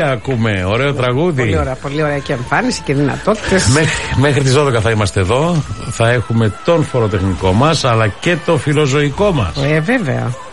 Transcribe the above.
Ακούμε, ωραίο τραγούδι. Πολύ ωραία και εμφάνιση και δυνατότητες. Μέχρι τις 12 θα είμαστε εδώ. Θα έχουμε τον φοροτεχνικό μας αλλά και το φιλοζωικό μας. Βέβαια.